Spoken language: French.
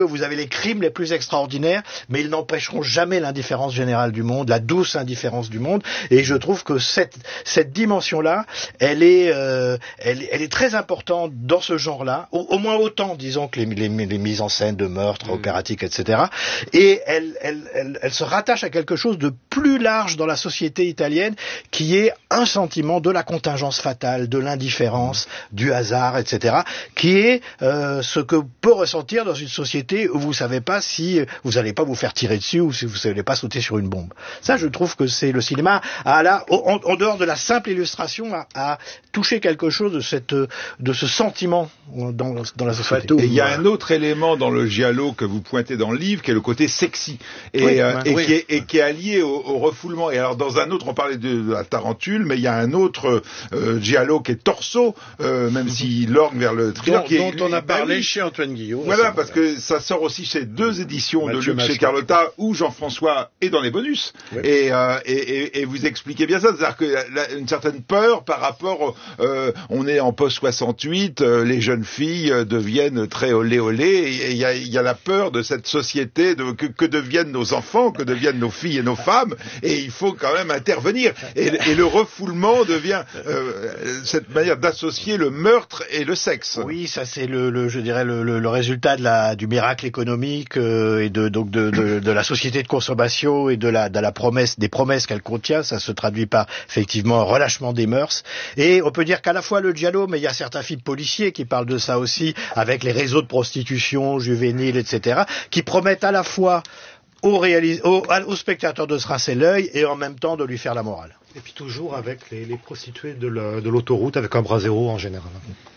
Vous avez les crimes les plus extraordinaires, mais ils n'empêcheront jamais l'indifférence générale du monde, la douce indifférence du monde. Et je trouve que cette dimension-là, elle est très importante dans ce genre-là, au moins autant, disons, que les mises en scène de meurtres, opératiques, etc. Et elle se rattache à quelque chose de plus large dans la société italienne, qui est un sentiment de la contingence fatale, de l'indifférence, du hasard, etc., qui est ce que peut ressentir dans une société où vous savez pas si vous allez pas vous faire tirer dessus ou si vous allez pas sauter sur une bombe. Ça, je trouve que c'est le cinéma en dehors de la simple illustration, a touché quelque chose de ce sentiment dans la société. Et il y a un autre élément dans le giallo que vous pointez dans le livre, qui est le côté sexy qui est allié au refoulement. Et alors dans un autre, on parlait de la tarentule, mais il y a un autre giallo qui est torso, même s'il orgue vers le thriller, dont on a parlé chez Antoine Guillot. Voilà, parce que ça sort aussi chez 2 éditions de Luc chez Carlotta, où Jean-François est dans les bonus. Oui. Et vous expliquez bien ça, c'est-à-dire que une certaine peur par rapport, on est en post-68, les jeunes filles deviennent très olé et il y a la peur de cette société, que deviennent nos enfants, que deviennent nos filles et nos femmes, et il faut quand même intervenir. Et le refoulement devient cette manière d'associer le meurtre et le sexe. Oui, ça c'est je dirais le résultat du miracle économique et de la société de consommation et de la promesse, des promesses qu'elle contient. Ça se traduit par effectivement un relâchement des mœurs. Et on peut dire qu'à la fois le giallo, mais il y a certains films policiers qui parlent de ça aussi, avec les réseaux de prostitution juvénile, etc., qui promettent à la fois au spectateur de se rincer l'œil et en même temps de lui faire la morale. Et puis toujours avec les prostituées de l'autoroute avec un bras zéro en général.